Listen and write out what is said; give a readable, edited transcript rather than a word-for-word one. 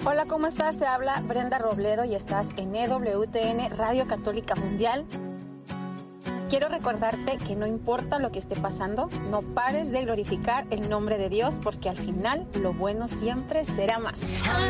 Hola, ¿cómo estás? Te habla Brenda Robledo y estás en EWTN Radio Católica Mundial. Quiero recordarte que no importa lo que esté pasando, no pares de glorificar el nombre de Dios, porque al final lo bueno siempre será más.